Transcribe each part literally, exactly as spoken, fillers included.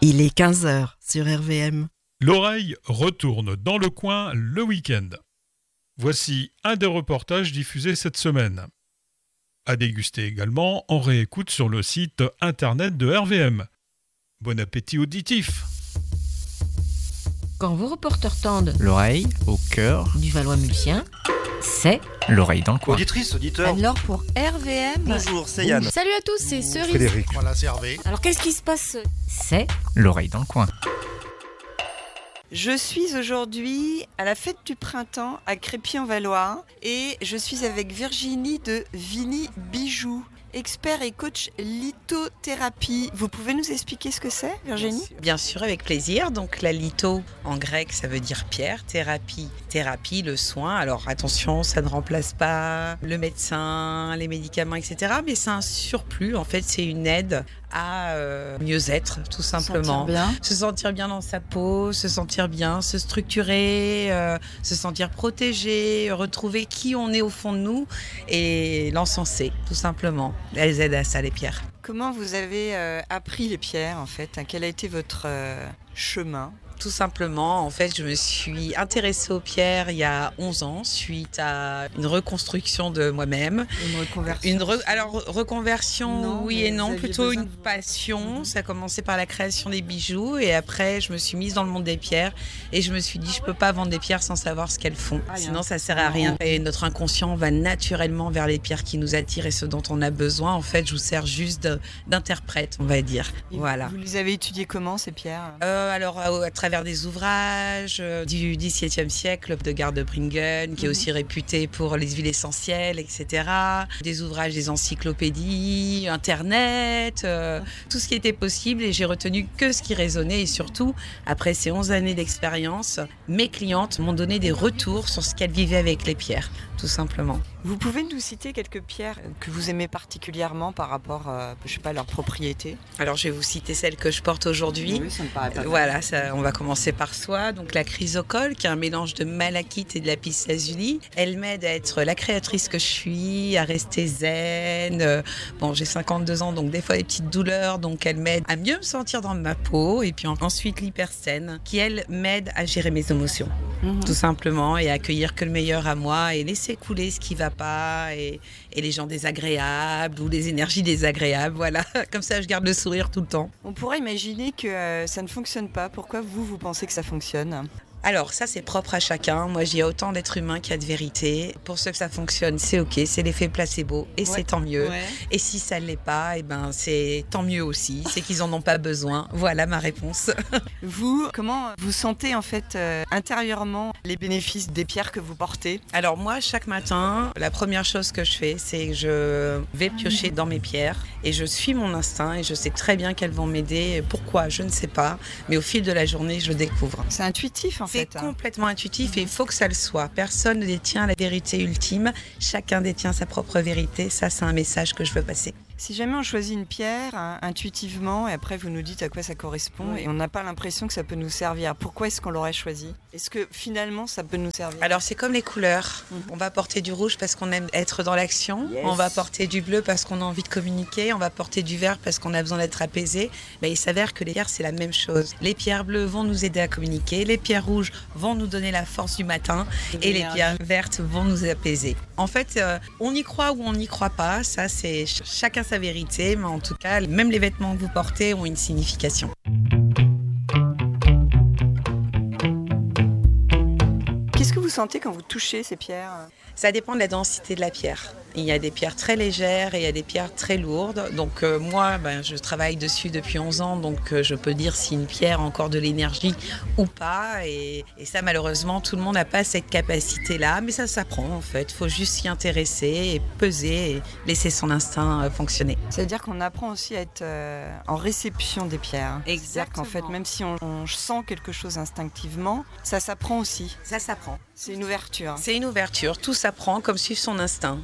Il est quinze heures sur R V M. L'oreille retourne dans le coin le week-end. Voici un des reportages diffusés cette semaine. À déguster également en réécoute sur le site internet de R V M. Bon appétit auditif. Quand vos reporters tendent l'oreille au cœur du Valois-Mulsien, c'est l'oreille dans le coin. Auditrice, auditeur. Alors pour R V M... Bonjour, c'est Yann. Salut à tous, c'est Cerise. Frédéric. Voilà, c'est Hervé. Alors qu'est-ce qui se passe? C'est l'oreille dans le coin. Je suis aujourd'hui à la fête du printemps à Crépy-en-Valois et je suis avec Virginie de Vini Bijoux, expert et coach lithothérapie. Vous pouvez nous expliquer ce que c'est, Virginie ? Bien sûr, avec plaisir. Donc la litho, en grec, ça veut dire pierre. Thérapie, thérapie, le soin. Alors attention, ça ne remplace pas le médecin, les médicaments, et cetera. Mais c'est un surplus. En fait, c'est une aide à euh, mieux être, tout simplement. Se sentir bien. Se sentir bien dans sa peau, se sentir bien, se structurer, euh, se sentir protégé, retrouver qui on est au fond de nous et l'encenser, tout simplement. Elles aident à ça, les pierres. Comment vous avez euh, appris les pierres, en fait ? Quel a été votre euh, chemin ? Tout simplement, en fait, je me suis intéressée aux pierres il y a onze ans, suite à une reconstruction de moi-même. Une reconversion Une re... Alors, reconversion, non, oui et non, plutôt une vous... passion. Mmh. Ça a commencé par la création des bijoux et après, je me suis mise dans le monde des pierres et je me suis dit, je peux pas vendre des pierres sans savoir ce qu'elles font. Ah, sinon, ça sert à rien. Et notre inconscient va naturellement vers les pierres qui nous attirent et ce dont on a besoin. En fait, je vous sers juste de... d'interprète, on va dire. Et voilà. Vous les avez étudiées comment, ces pierres ? euh, Alors, à, à travers des ouvrages euh, du dix-septième siècle de Gardebringen, qui est aussi réputé pour les huiles essentielles, et cetera. Des ouvrages, des encyclopédies, Internet, euh, tout ce qui était possible. Et j'ai retenu que ce qui résonnait. Et surtout, après ces onze années d'expérience, mes clientes m'ont donné des retours sur ce qu'elles vivaient avec les pierres, tout simplement. Vous pouvez nous citer quelques pierres que vous aimez particulièrement par rapport, euh, je sais pas, à leurs propriétés ? Alors, je vais vous citer celle que je porte aujourd'hui. Oui, ça me paraît pas mal. Voilà, ça, on va commencer par soi. Donc, la chrysocole, qui est un mélange de malachite et de lapis lazuli. Elle m'aide à être la créatrice que je suis, à rester zen. Euh, bon, j'ai cinquante-deux ans, donc des fois des petites douleurs. Donc, elle m'aide à mieux me sentir dans ma peau. Et puis en, ensuite, l'hyperstène, qui, elle, m'aide à gérer mes émotions. Mmh. Tout simplement, et à accueillir que le meilleur à moi et laisser couler ce qui va pas et, et les gens désagréables ou les énergies désagréables, voilà. Comme ça, je garde le sourire tout le temps. On pourrait imaginer que euh, ça ne fonctionne pas. Pourquoi vous, vous pensez que ça fonctionne ? Alors ça, c'est propre à chacun. Moi, j'y ai autant d'êtres humains qu'il y a de vérité. Pour ceux que ça fonctionne, c'est ok, c'est l'effet placebo et ouais. C'est tant mieux. Ouais. Et si ça ne l'est pas, eh ben, c'est tant mieux aussi. C'est qu'ils n'en ont pas besoin. Voilà ma réponse. Vous, comment vous sentez en fait euh, intérieurement les bénéfices des pierres que vous portez ? Alors moi, chaque matin, la première chose que je fais, c'est que je vais piocher dans mes pierres et je suis mon instinct et je sais très bien qu'elles vont m'aider. Pourquoi ? Je ne sais pas. Mais au fil de la journée, je le découvre. C'est intuitif en C'est fait. complètement intuitif et il faut que ça le soit. Personne ne détient la vérité ultime. Chacun détient sa propre vérité. Ça, c'est un message que je veux passer. Si jamais on choisit une pierre hein, intuitivement et après vous nous dites à quoi ça correspond oui. Et on n'a pas l'impression que ça peut nous servir, pourquoi est-ce qu'on l'aurait choisi ? Est-ce que finalement ça peut nous servir ? Alors c'est comme les couleurs. Mm-hmm. On va porter du rouge parce qu'on aime être dans l'action. Yes. On va porter du bleu parce qu'on a envie de communiquer. On va porter du vert parce qu'on a besoin d'être apaisé. Mais il s'avère que les pierres, c'est la même chose. Les pierres bleues vont nous aider à communiquer. Les pierres rouges vont nous donner la force du matin. Et les pierres vertes vont nous apaiser. En fait, euh, on y croit ou on n'y croit pas. Ça, c'est ch- chacun sa vérité. Mais en tout cas, même les vêtements que vous portez ont une signification. Qu'est-ce que vous sentez quand vous touchez ces pierres ? Ça dépend de la densité de la pierre. Il y a des pierres très légères et il y a des pierres très lourdes. Donc euh, moi, ben, je travaille dessus depuis onze ans, donc euh, je peux dire si une pierre a encore de l'énergie ou pas. Et, et ça, malheureusement, tout le monde n'a pas cette capacité-là. Mais ça s'apprend, en fait. Il faut juste s'y intéresser et peser et laisser son instinct euh, fonctionner. C'est-à-dire qu'on apprend aussi à être euh, en réception des pierres. Exactement. C'est-à-dire qu'en fait, même si on, on sent quelque chose instinctivement, ça s'apprend aussi. Ça s'apprend. C'est une ouverture. C'est une ouverture. Tout s'apprend comme suivre son instinct. Le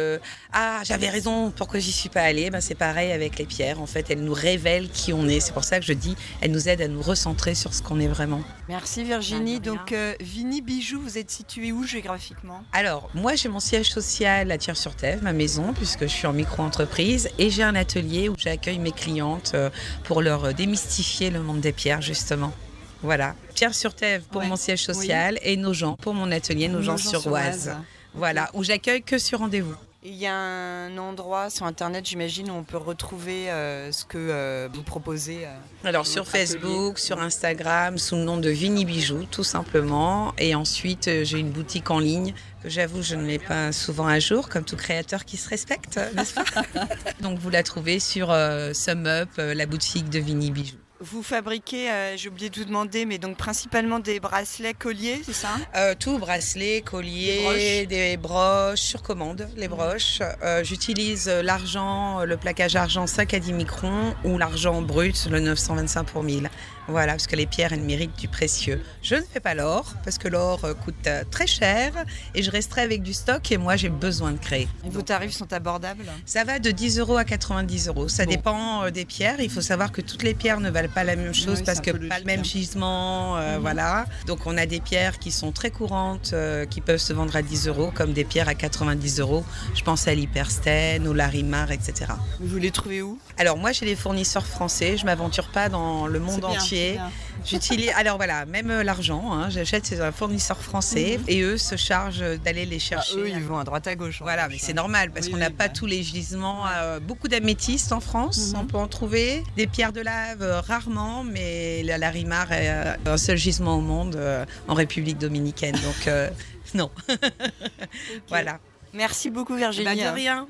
euh, ah, j'avais raison, pourquoi j'y suis pas allée, ben, c'est pareil avec les pierres. En fait, elles nous révèlent qui on est. C'est pour ça que je dis, elles nous aident à nous recentrer sur ce qu'on est vraiment. Merci Virginie. Donc euh, Vini Bijou, vous êtes située où géographiquement ? Alors, moi j'ai mon siège social à Thiers-sur-Tève, ma maison, puisque je suis en micro-entreprise, et j'ai un atelier où j'accueille mes clientes euh, pour leur démystifier le monde des pierres, justement. Voilà, Thiers-sur-Tève pour ouais. mon siège social, oui. et Nogent pour mon atelier Nogent-sur-Oise. Voilà, où j'accueille que sur rendez-vous. Il y a un endroit sur Internet, j'imagine, où on peut retrouver euh, ce que euh, vous proposez. Euh, Alors sur Facebook, atelier. Sur Instagram, sous le nom de Vini Bijou, tout simplement. Et ensuite, euh, j'ai une boutique en ligne que j'avoue, je ne mets pas souvent à jour, comme tout créateur qui se respecte, n'est-ce pas ? Donc vous la trouvez sur euh, SumUp, euh, la boutique de Vini Bijou. Vous fabriquez, euh, j'ai oublié de vous demander, mais donc principalement des bracelets, colliers, c'est ça ? euh, Tout, bracelets, colliers, des broches, des broches sur commande, les broches. Euh, j'utilise l'argent, le plaquage argent cinq à dix microns ou l'argent brut, le neuf cent vingt-cinq pour mille. Voilà, parce que les pierres, elles méritent du précieux. Je ne fais pas l'or, parce que l'or coûte très cher et je resterai avec du stock et moi, j'ai besoin de créer. Et vos tarifs sont abordables ? Ça va de dix euros à quatre-vingt-dix euros. Ça bon. dépend des pierres. Il faut savoir que toutes les pierres ne valent pas la même chose oui, parce que pas le même gisement. Euh, mmh. Voilà. Donc, on a des pierres qui sont très courantes, euh, qui peuvent se vendre à dix euros, comme des pierres à quatre-vingt-dix euros. Je pense à l'Hyperstène, au Larimar, et cetera. Vous les trouvez où ? Alors, moi, j'ai des fournisseurs français. Je ne m'aventure pas dans le monde c'est entier. Bien, J'utilise, alors voilà, même l'argent, hein, j'achète chez un fournisseur français mmh. et eux se chargent d'aller les chercher. Ah, eux, ils vont à droite à gauche. Voilà, mais c'est normal parce oui, qu'on n'a oui, pas bah. tous les gisements. Euh, beaucoup d'améthystes en France, mmh. on peut en trouver. Des pierres de lave, euh, rarement, mais la Larimar est euh, un seul gisement au monde euh, en République dominicaine. Donc, euh, non. Okay. Voilà. Merci beaucoup, Virginie. Bah, de rien.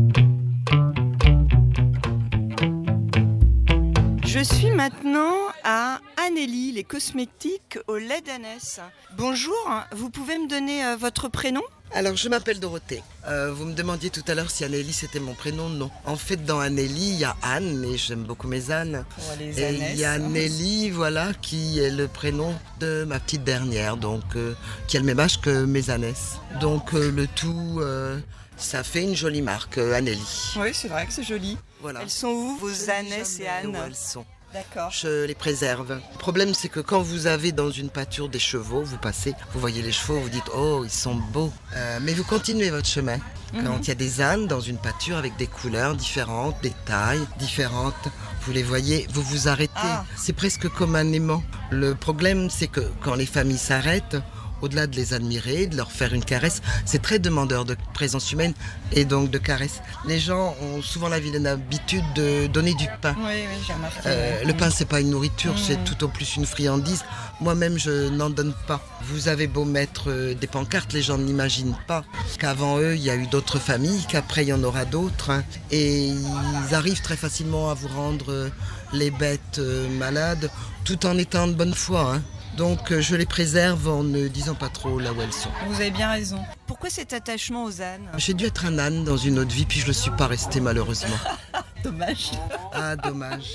Je suis maintenant à Annélie, les cosmétiques au lait d'ânesse. Bonjour, vous pouvez me donner euh, votre prénom ? Alors, je m'appelle Dorothée. Euh, vous me demandiez tout à l'heure si Annélie c'était mon prénom. Non. En fait, dans Annélie, il y a Anne, et j'aime beaucoup mes ânes. Oh, les et il y a Nelly, voilà, qui est le prénom de ma petite dernière, donc euh, qui a le même âge que mes ânesses. Donc, euh, le tout, euh, ça fait une jolie marque, euh, Annélie. Oui, c'est vrai que c'est joli. Voilà. Elles sont où, vos ânesses et Anne ? Où elles sont. D'accord. Je les préserve. Le problème, c'est que quand vous avez dans une pâture des chevaux, vous passez, vous voyez les chevaux, vous dites « Oh, ils sont beaux euh, !» Mais vous continuez votre chemin. Mm-hmm. Quand il y a des ânes dans une pâture avec des couleurs différentes, des tailles différentes, vous les voyez, vous vous arrêtez. Ah. C'est presque comme un aimant. Le problème, c'est que quand les familles s'arrêtent, au-delà de les admirer, de leur faire une caresse, c'est très demandeur de présence humaine et donc de caresse. Les gens ont souvent la vilaine habitude de donner du pain. Oui, oui, j'ai remarqué. Euh, le pain, c'est pas une nourriture, mmh. c'est tout au plus une friandise. Moi-même, je n'en donne pas. Vous avez beau mettre des pancartes, les gens n'imaginent pas qu'avant eux, il y a eu d'autres familles, qu'après, il y en aura d'autres. Hein, et ils arrivent très facilement à vous rendre les bêtes malades, tout en étant de bonne foi. Hein. Donc je les préserve en ne disant pas trop là où elles sont. Vous avez bien raison. Pourquoi cet attachement aux ânes ? J'ai dû être un âne dans une autre vie, puis je ne le suis pas resté malheureusement. Dommage. Ah, dommage.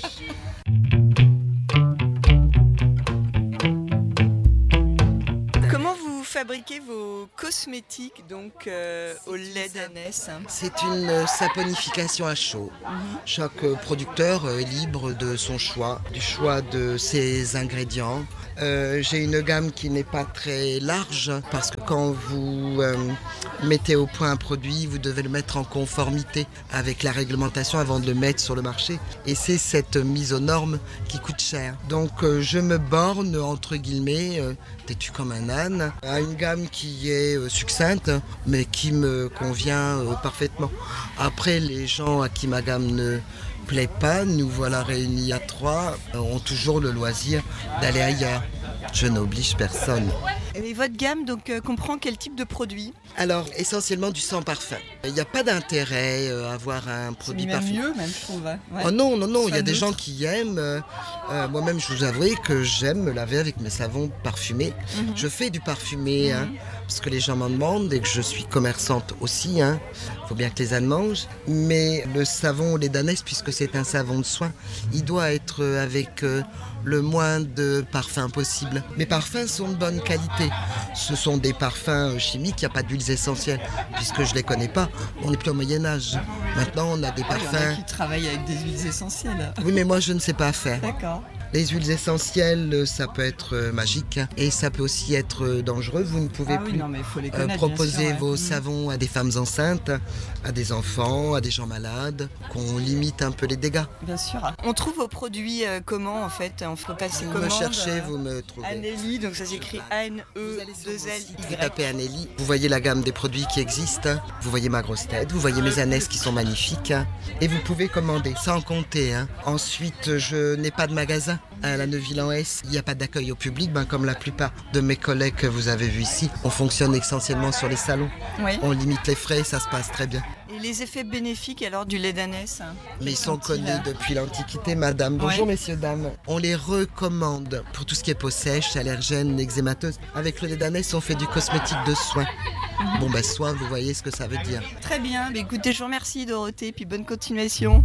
Comment vous fabriquez vos cosmétiques donc euh, au lait d'ânesse ? C'est une saponification à chaud. Mm-hmm. Chaque producteur est libre de son choix, du choix de ses ingrédients. Euh, j'ai une gamme qui n'est pas très large parce que quand vous euh, mettez au point un produit, vous devez le mettre en conformité avec la réglementation avant de le mettre sur le marché. Et c'est cette mise aux normes qui coûte cher. Donc euh, je me borne, entre guillemets, euh, têtu comme un âne, à une gamme qui est euh, succincte mais qui me convient euh, parfaitement. Après, les gens à qui ma gamme ne plaît pas, nous voilà réunis à trois, ont toujours le loisir d'aller ailleurs. Je n'oblige personne. Et votre gamme donc euh, comprend quel type de produit ? Alors, essentiellement du sans parfum. Il n'y a pas d'intérêt à avoir un produit parfumé. C'est même mieux, même, je trouve. Ouais. Oh non, non, non, il y a des gens qui aiment. Euh, moi-même, je vous avoue que j'aime me laver avec mes savons parfumés. Mm-hmm. Je fais du parfumé, mm-hmm. hein, parce que les gens m'en demandent et que je suis commerçante aussi. Il hein. faut bien que les ânes mangent. Mais le savon au lait d'ânesse, puisque c'est un savon de soin, il doit être avec euh, le moins de parfum possible. Mes parfums sont de bonne qualité. inventé. Ce sont des parfums chimiques, il n'y a pas d'huiles essentielles, puisque je ne les connais pas. On n'est plus au Moyen-Âge. Maintenant, on a des Ah, il y en a parfums... qui travaillent avec des huiles essentielles. Oui, mais moi, je ne sais pas faire. D'accord. Les huiles essentielles, ça peut être euh, magique hein, et ça peut aussi être euh, dangereux. Vous ne pouvez Ah oui, plus non, mais il faut les euh, connaître, bien proposer sûr, ouais. vos Mhm. savons à des femmes enceintes, à des enfants, à des gens malades, qu'on limite un peu les dégâts. Bien sûr. On trouve vos produits euh, comment en fait? On faut passer Vous commande. me cherchez, euh, vous me trouvez. Anneli, donc ça s'écrit A N E deux L Vous Y. tapez Anneli, vous voyez la gamme des produits qui existent, vous voyez ma grosse tête, vous voyez mes ânesses qui sont magnifiques et vous pouvez commander, sans compter. Hein. Ensuite, je n'ai pas de magasin à la Neuville-en-Hetz, il n'y a pas d'accueil au public, ben, comme la plupart de mes collègues que vous avez vus ici. On fonctionne essentiellement sur les salons, Oui. on limite les frais, ça se passe très bien. Et les effets bénéfiques alors du lait d'ânesse? Mais ils sont sont-ils, connus là depuis l'Antiquité, madame. Bonjour, Ouais. messieurs, dames. On les recommande pour tout ce qui est peau sèche, allergène, eczémateuse. Avec le lait d'ânesse, on fait du cosmétique de soins. Bon, ben, soin, vous voyez ce que ça veut dire. Très bien, mais écoutez, je vous remercie Dorothée, puis bonne continuation.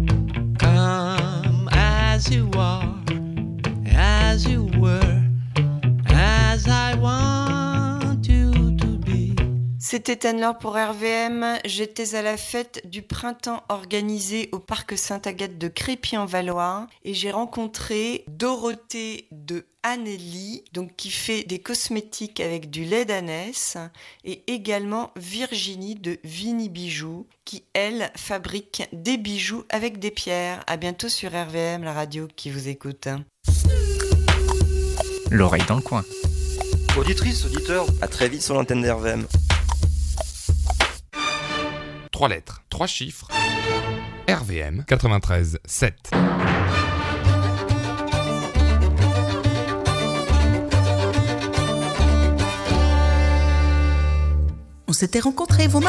Come as you are, as you were, as I want you to be. C'était Anne-Laure pour R V M. J'étais à la fête du printemps organisée au parc Sainte-Agathe de Crépy-en-Valois et j'ai rencontré Dorothée de Anneli, donc qui fait des cosmétiques avec du lait d'ânesse, et également Virginie de Vini Bijoux qui, elle, fabrique des bijoux avec des pierres. À bientôt sur R V M, la radio qui vous écoute. L'oreille dans le coin. Auditrice, auditeur, à très vite sur l'antenne de R V M. Trois lettres, trois chiffres. R V M quatre-vingt-treize sept. On s'était rencontrés, vos